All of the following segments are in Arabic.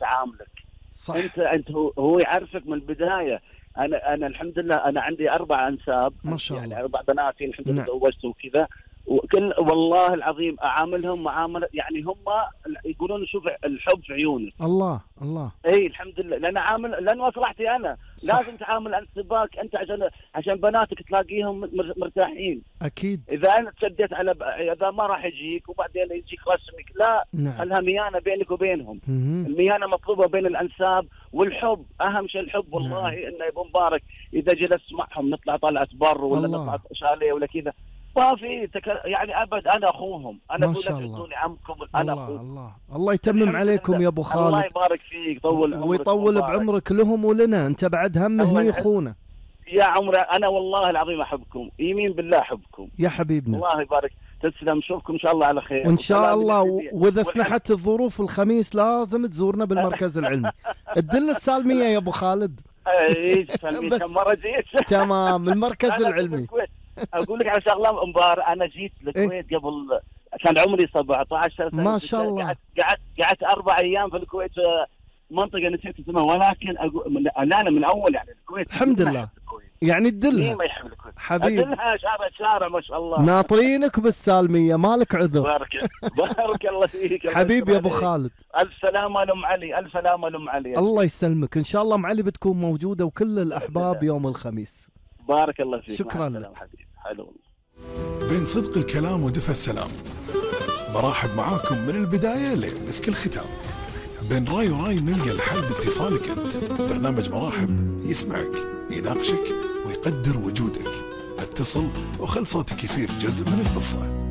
تعاملك. صح. انت هو يعرفك من البدايه. انا الحمد لله انا عندي 4 انساب ما شاء الله، يعني 4 بناتي الحمد لله نعم. تزوجت وكذا، وكل والله العظيم اعاملهم معامله يعني هم يقولون شوف الحب في عيونك. الله الله. اي الحمد لله، لان مصلحتي انا. صح. لازم تعامل انسباك انت عشان بناتك تلاقيهم مرتاحين. اكيد. اذا انت شديت على اذا ما راح يجيك وبعدين يجيك رسمك، لا. نعم. خلها ميانه بينك وبينهم. الميانه مطلوبه بين الانساب، والحب اهم شيء الحب. والله نعم. انه ابو مبارك اذا جلست معهم نطلع طلعه بر ولا الله. نطلع شاليه ولا كذا، ما في يعني ابد. انا اخوهم، انا ما اقول شاء لك الله. عزوني عمكم، انا الله اخوكم. الله الله يتمم عليكم يا ابو خالد. الله يبارك فيك، طول عمرك ويطول مبارك. بعمرك لهم ولنا. انت بعد هم هني اخونا يا عمري. انا والله العظيم احبكم، يمين بالله احبكم يا حبيبنا. الله يبارك. تسلم، نشوفكم ان شاء الله على خير وان شاء الله. واذا سنحت الظروف الخميس لازم تزورنا بالمركز العلمي. تدل السالميه يا ابو خالد. اي كم مره جيت. تمام. المركز العلمي. اقول لك على شغله مبارك، انا جيت الكويت قبل كان عمري 17 سنه. ما شاء الله. قعدت 4 ايام في الكويت، منطقه نسيت اسمها، ولكن انا من اول يعني الكويت الحمد لله. يعني تدلها. مين ما يحب الكويت حبيبي. ادلها شارع ما شاء الله. ناطرينك بالسالميه، مالك عذر. بارك الله فيك حبيبي يا ابو خالد. الف سلامه لام علي، الف سلامه لام علي. الله يسلمك. ان شاء الله ام علي بتكون موجوده وكل الاحباب يوم الخميس. بارك الله فيك. شكرا لك حبيبي. حلو. بين صدق الكلام ودفى السلام، مرحب معاكم من البدايه لمسك الختام. بين راي وراي نلقى الحل باتصالك انت. برنامج مراحب يسمعك، يناقشك ويقدر وجودك. اتصل وخل صوتك يصير جزء من القصه.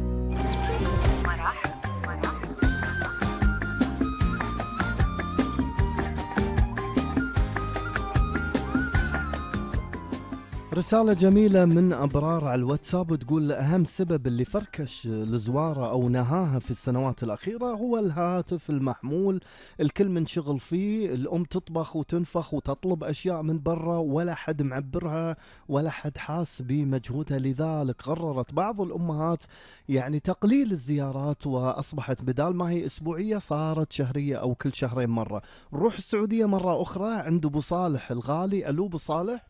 رسالة جميلة من أبرار على الواتساب وتقول أهم سبب اللي فركش الزوارة أو نهاها في السنوات الأخيرة هو الهاتف المحمول. الكل منشغل فيه، الأم تطبخ وتنفخ وتطلب أشياء من برا ولا حد معبرها ولا حد حاس بمجهودها. لذلك قررت بعض الأمهات يعني تقليل الزيارات، وأصبحت بدال ما هي أسبوعية صارت شهرية أو كل شهرين مرة. نروح السعودية مرة أخرى عند أبو صالح الغالي. ألو أبو صالح.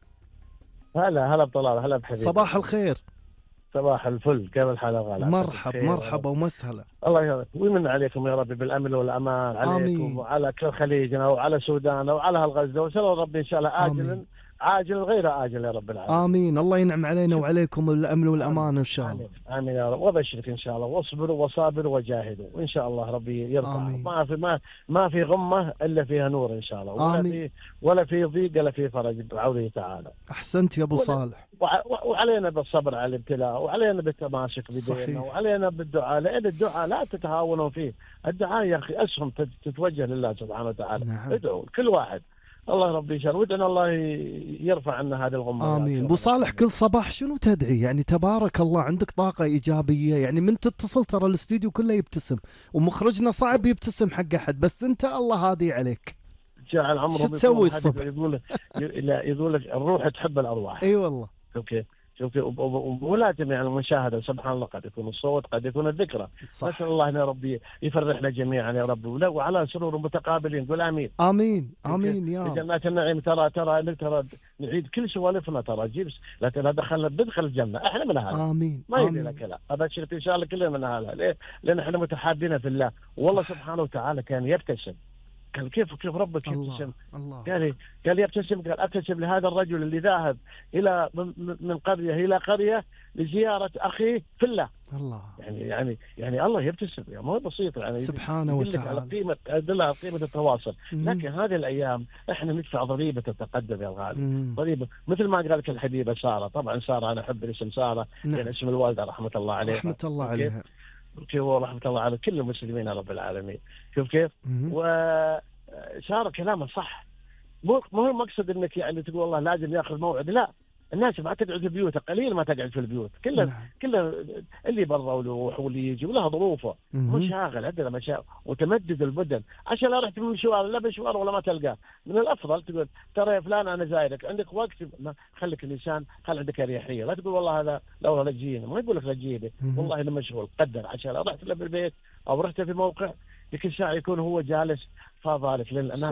هلا بطلال، هلا بحبيبي. صباح الخير. صباح الفل، كيف الحال يا غالي؟ مرحبا ومسهلا. الله يهديك ويمن عليكم يا ربي بالامن والامان عليكم. آمين. وعلى كل خليجنا وعلى سودانا وعلى غزه، وسأل ربي ان شاء الله آجلا عاجل غير آجل يا رب العالمين. آمين. الله ينعم علينا وعليكم الأمن والأمان إن شاء الله. آمين يا رب. وبشرك إن شاء الله، واصبروا وصابروا وجاهدوا وإن شاء الله ربي يرفع. ما في غمة إلا فيها نور إن شاء الله. ولا في ضيق إلا في فرج بعونه تعالى. أحسنت يا أبو صالح. وعلينا بالصبر على الابتلاء، وعلينا بالتماسك بديننا، وعلينا بالدعاء، لأن الدعاء لا تتهاونوا فيه. الدعاء يا أخي أسهم تتوجه لله سبحانه وتعالى. نعم. ادعوا كل واحد الله ربي يشهد، ودنا الله يرفع عنا هذه الغمة. آمين. أبو صالح كل صباح شنو تدعي؟ يعني تبارك الله عندك طاقة إيجابية، يعني من تتصل ترى الاستديو كله يبتسم، ومخرجنا صعب يبتسم حق أحد، بس أنت الله هادي عليك. جعل عمره. شو تسوي الصبح؟ يقول لك الروح تحب الأرواح. أي والله. اوكي شوفي، ولازم يعني المشاهده سبحان الله، قد يكون الصوت، قد يكون الذكرى. نسال الله ان ربي يفرحنا جميعا يا رب، وعلى سرور متقابلين. قول امين. امين امين يا رب. جنات النعيم. ترى نعيد كل سوالفنا، ترى جيبس لكن دخلنا بدخل الجنه احنا من هذا. امين. ما يدري لك لا ابشرك ان شاء الله كلنا من هذا. ليه؟ لان احنا متحابين في الله. والله سبحانه وتعالى كان يبتسم. قال كيف ربك يبتسم؟ قال يبتسم. قال ابتسم لهذا الرجل اللي ذاهب الى من قريه الى قريه لزياره اخيه في الله. الله. يعني الله يبتسم، يعني مو بسيط يعني سبحانه وتعالى. على قيمه التواصل. لكن هذه الايام احنا ندفع ضريبه التقدم يا غالي. ضريبه مثل ما قالت الحبيبه ساره. طبعا ساره انا احب الاسم ساره، يعني اسم الوالده رحمه الله عليها. رحمه الله عليها. كيف ورحمة الله على كل المسلمين يا رب العالمين. كيف وشار كلامه صح. مو المقصد انك يعني تقول والله لازم ياخذ موعد، لا. الناس ما تقعد في بيوتها، قليل ما تقعد في البيوت. كله اللي برا واللي يجي وله ظروفه، مشاغل عندنا مشاغل وتمدد البدن. عشان لا رحت مشوار لا مشوار ولا ما تلقاه، من الافضل تقول ترى يا فلان انا زايدك، عندك وقت خليك الانسان، خل عندك اريحيه. لا تقول والله هذا لو لا تجيني، ما يقول لك لا تجيني، والله انا مشغول. قدر عشان لا رحت له بالبيت او رحت في موقع ذيك الساعه يكون هو جالس فاضالك، لان